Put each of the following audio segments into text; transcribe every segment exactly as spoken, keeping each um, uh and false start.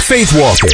Faith Walking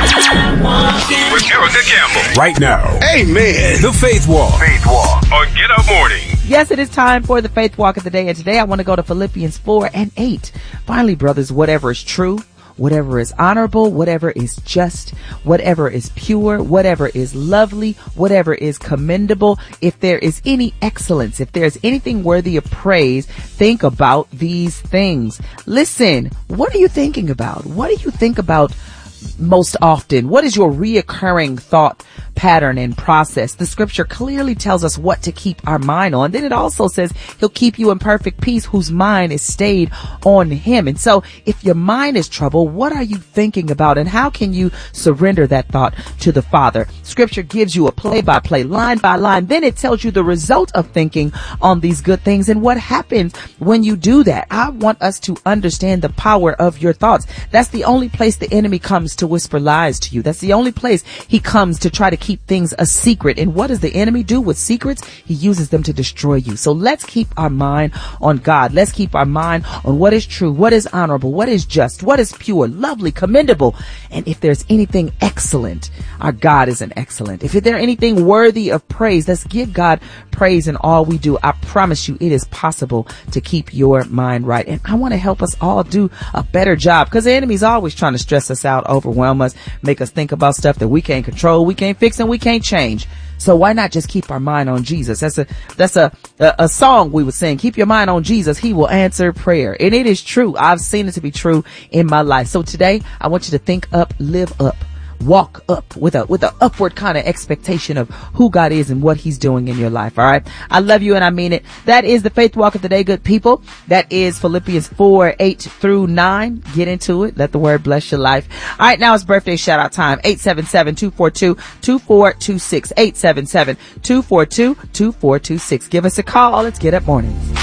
with Erica Campbell. Right now. Amen. The Faith Walk. Faith Walk on Get Up Morning. Yes, it is time for the Faith Walk of the day. And today I want to go to Philippians four and eight. Finally, brothers, whatever is true, whatever is honorable, whatever is just, whatever is pure, whatever is lovely, whatever is commendable, if there is any excellence, if there's anything worthy of praise, think about these things. Listen, what are you thinking about? What do you think about most often? What is your reoccurring thought pattern and process? The scripture clearly tells us what to keep our mind on. Then it also says he'll keep you in perfect peace whose mind is stayed on him. And so if your mind is troubled, what are you thinking about and how can you surrender that thought to the Father? Scripture gives you a play by play, line by line. Then it tells you the result of thinking on these good things and what happens when you do that. I want us to understand the power of your thoughts. That's the only place the enemy comes to whisper lies to you. That's the only place he comes to try to keep things a secret. And what does the enemy do with secrets? He uses them to destroy you. So let's keep our mind on God. Let's keep our mind on what is true, what is honorable, what is just, what is pure, lovely, commendable. And if there's anything excellent, our God is an excellent. If there's anything worthy of praise, let's give God praise in all we do. I promise you it is possible to keep your mind right. And I want to help us all do a better job because the enemy's always trying to stress us out, overwhelm us, make us think about stuff that we can't control, we can't fix, and we can't change. So why not just keep our mind on Jesus? That's a, that's a, a, a song we would sing. Keep your mind on Jesus. He will answer prayer. And it is true. I've seen it to be true in my life. So today I want you to think up, live up. Walk up with a with an upward kind of expectation of who God is and what he's doing in your life. All right. I love you and I mean it. That is the Faith Walk of the day, good people. That is Philippians four, eight through nine. Get into it. Let the word bless your life. All right. Now it's birthday shout out time. eight seven seven, two four two, two four two six. eight seven seven, two four two, two four two six. Give us a call. Let's get up mornings.